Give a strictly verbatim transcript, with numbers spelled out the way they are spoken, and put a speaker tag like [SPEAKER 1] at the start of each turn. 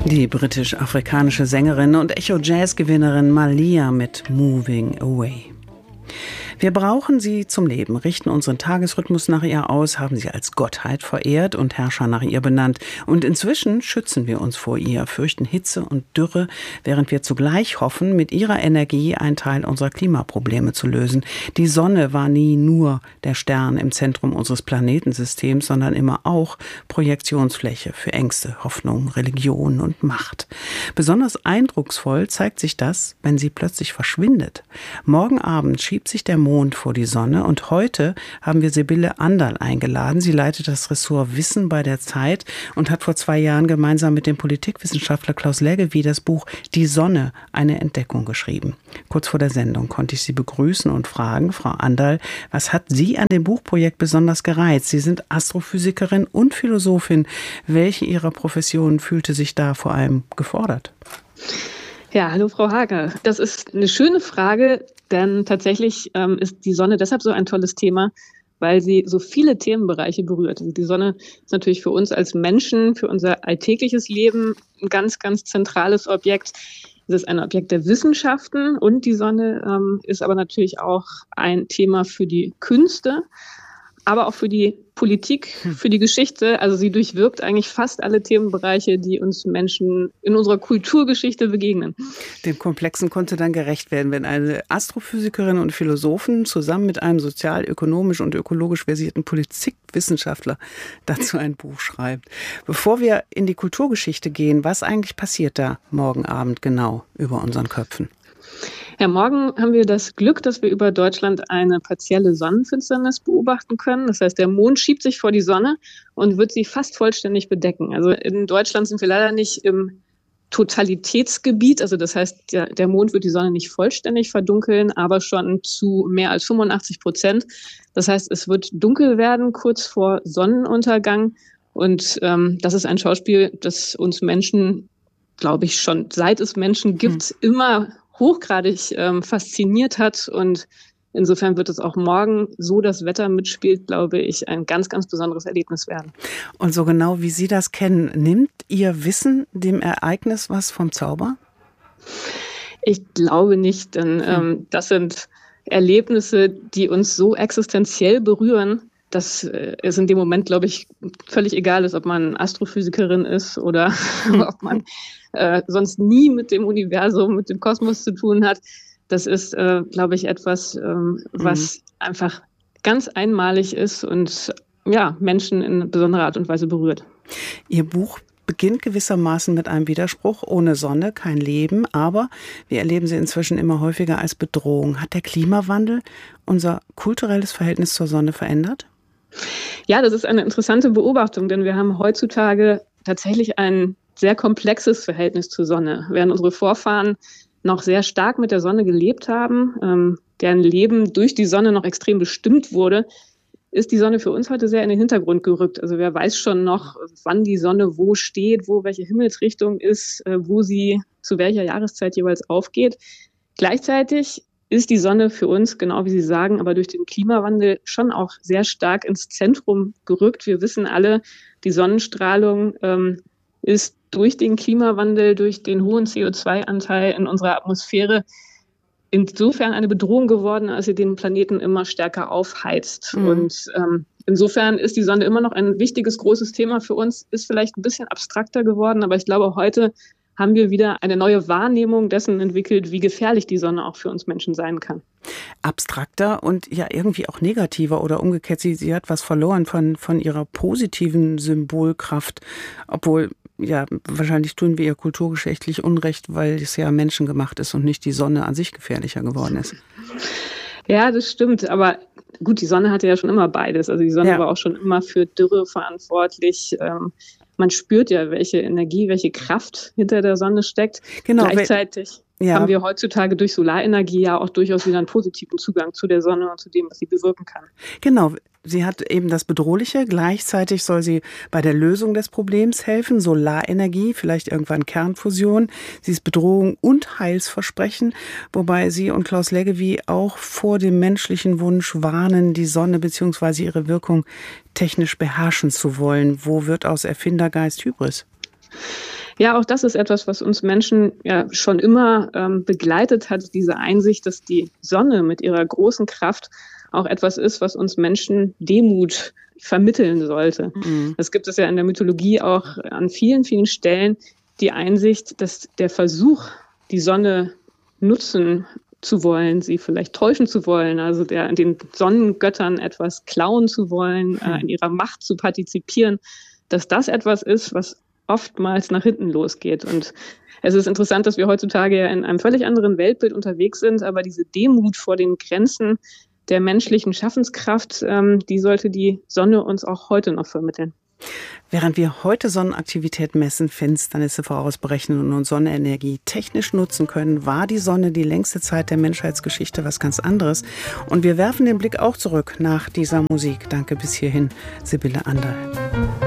[SPEAKER 1] Die britisch-afrikanische Sängerin und Echo-Jazz-Gewinnerin Malia mit Moving Away. Wir brauchen sie zum Leben, richten unseren Tagesrhythmus nach ihr aus, haben sie als Gottheit verehrt und Herrscher nach ihr benannt. Und inzwischen schützen wir uns vor ihr, fürchten Hitze und Dürre, während wir zugleich hoffen, mit ihrer Energie einen Teil unserer Klimaprobleme zu lösen. Die Sonne war nie nur der Stern im Zentrum unseres Planetensystems, sondern immer auch Projektionsfläche für Ängste, Hoffnung, Religion und Macht. Besonders eindrucksvoll zeigt sich das, wenn sie plötzlich verschwindet. Morgen Abend schiebt sich der Mond vor die Sonne und heute haben wir Sibylle Anderl eingeladen. Sie leitet das Ressort Wissen bei der Zeit und hat vor zwei Jahren gemeinsam mit dem Politikwissenschaftler Klaus Leggevi das Buch Die Sonne, eine Entdeckung geschrieben. Kurz vor der Sendung konnte ich Sie begrüßen und fragen, Frau Anderl, was hat Sie an dem Buchprojekt besonders gereizt? Sie sind Astrophysikerin und Philosophin. Welche Ihrer Professionen fühlte sich da vor allem gefordert?
[SPEAKER 2] Ja, hallo Frau Hager. Das ist eine schöne Frage, denn tatsächlich ähm, ist die Sonne deshalb so ein tolles Thema, weil sie so viele Themenbereiche berührt. Also die Sonne ist natürlich für uns als Menschen, für unser alltägliches Leben ein ganz, ganz zentrales Objekt. Es ist ein Objekt der Wissenschaften und die Sonne ähm, ist aber natürlich auch ein Thema für die Künste, aber auch für die Politik, für die Geschichte. Also sie durchwirkt eigentlich fast alle Themenbereiche, die uns Menschen in unserer Kulturgeschichte begegnen.
[SPEAKER 1] Dem Komplexen konnte dann gerecht werden, wenn eine Astrophysikerin und Philosophin zusammen mit einem sozial, ökonomisch und ökologisch versierten Politikwissenschaftler dazu ein Buch schreibt. Bevor wir in die Kulturgeschichte gehen, was eigentlich passiert da morgen Abend genau über unseren Köpfen?
[SPEAKER 2] Ja, morgen haben wir das Glück, dass wir über Deutschland eine partielle Sonnenfinsternis beobachten können. Das heißt, der Mond schiebt sich vor die Sonne und wird sie fast vollständig bedecken. Also in Deutschland sind wir leider nicht im Totalitätsgebiet. Also das heißt, der, der Mond wird die Sonne nicht vollständig verdunkeln, aber schon zu mehr als fünfundachtzig Prozent. Das heißt, es wird dunkel werden kurz vor Sonnenuntergang. Und ähm, das ist ein Schauspiel, das uns Menschen, glaube ich, schon seit es Menschen gibt, hm. immer hochgradig ähm, fasziniert hat und insofern wird es auch morgen, so das Wetter mitspielt, glaube ich, ein ganz, ganz besonderes Erlebnis werden.
[SPEAKER 1] Und so genau wie Sie das kennen, nimmt Ihr Wissen dem Ereignis was vom Zauber?
[SPEAKER 2] Ich glaube nicht, denn ähm, das sind Erlebnisse, die uns so existenziell berühren, dass äh, es in dem Moment, glaube ich, völlig egal ist, ob man Astrophysikerin ist oder ob man äh, sonst nie mit dem Universum, mit dem Kosmos zu tun hat. Das ist, äh, glaube ich, etwas, ähm, was mhm. einfach ganz einmalig ist und ja, Menschen in besonderer Art und Weise berührt.
[SPEAKER 1] Ihr Buch beginnt gewissermaßen mit einem Widerspruch. Ohne Sonne kein Leben, aber wir erleben sie inzwischen immer häufiger als Bedrohung. Hat der Klimawandel unser kulturelles Verhältnis zur Sonne verändert?
[SPEAKER 2] Ja, das ist eine interessante Beobachtung, denn wir haben heutzutage tatsächlich ein sehr komplexes Verhältnis zur Sonne. Während unsere Vorfahren noch sehr stark mit der Sonne gelebt haben, ähm, deren Leben durch die Sonne noch extrem bestimmt wurde, ist die Sonne für uns heute sehr in den Hintergrund gerückt. Also wer weiß schon noch, wann die Sonne wo steht, wo welche Himmelsrichtung ist, äh, wo sie zu welcher Jahreszeit jeweils aufgeht. Gleichzeitig ist die Sonne für uns, genau wie Sie sagen, aber durch den Klimawandel schon auch sehr stark ins Zentrum gerückt. Wir wissen alle, die Sonnenstrahlung ähm, ist durch den Klimawandel, durch den hohen C O zwei Anteil in unserer Atmosphäre insofern eine Bedrohung geworden, als sie den Planeten immer stärker aufheizt. Mhm. Und ähm, insofern ist die Sonne immer noch ein wichtiges, großes Thema für uns, ist vielleicht ein bisschen abstrakter geworden, aber ich glaube, heute haben wir wieder eine neue Wahrnehmung dessen entwickelt, wie gefährlich die Sonne auch für uns Menschen sein kann.
[SPEAKER 1] Abstrakter und ja irgendwie auch negativer oder umgekehrt. Sie, sie hat was verloren von, von ihrer positiven Symbolkraft, obwohl ja wahrscheinlich tun wir ihr kulturgeschichtlich Unrecht, weil es ja menschengemacht ist und nicht die Sonne an sich gefährlicher geworden ist.
[SPEAKER 2] Ja, das stimmt, aber gut, die Sonne hatte ja schon immer beides. Also die Sonne
[SPEAKER 1] ja.
[SPEAKER 2] war auch schon immer für Dürre verantwortlich. Ähm, man spürt ja, welche Energie, welche Kraft hinter der Sonne steckt.
[SPEAKER 1] Genau,
[SPEAKER 2] Gleichzeitig ja. haben wir heutzutage durch Solarenergie ja auch durchaus wieder einen positiven Zugang zu der Sonne und zu dem, was sie bewirken kann.
[SPEAKER 1] Genau. Sie hat eben das Bedrohliche, gleichzeitig soll sie bei der Lösung des Problems helfen, Solarenergie, vielleicht irgendwann Kernfusion. Sie ist Bedrohung und Heilsversprechen, wobei sie und Klaus Leggevi auch vor dem menschlichen Wunsch warnen, die Sonne bzw. ihre Wirkung technisch beherrschen zu wollen. Wo wird aus Erfindergeist Hybris?
[SPEAKER 2] Ja, auch das ist etwas, was uns Menschen ja schon immer ähm, begleitet hat, diese Einsicht, dass die Sonne mit ihrer großen Kraft auch etwas ist, was uns Menschen Demut vermitteln sollte. Mhm. Das gibt es ja in der Mythologie auch an vielen, vielen Stellen, die Einsicht, dass der Versuch, die Sonne nutzen zu wollen, sie vielleicht täuschen zu wollen, also der, den Sonnengöttern etwas klauen zu wollen, mhm. äh, in ihrer Macht zu partizipieren, dass das etwas ist, was oftmals nach hinten losgeht. Und es ist interessant, dass wir heutzutage ja in einem völlig anderen Weltbild unterwegs sind, aber diese Demut vor den Grenzen der menschlichen Schaffenskraft, ähm, die sollte die Sonne uns auch heute noch vermitteln.
[SPEAKER 1] Während wir heute Sonnenaktivität messen, Finsternisse vorausberechnen und Sonnenenergie technisch nutzen können, war die Sonne die längste Zeit der Menschheitsgeschichte was ganz anderes. Und wir werfen den Blick auch zurück nach dieser Musik. Danke bis hierhin, Sibylle Anderl.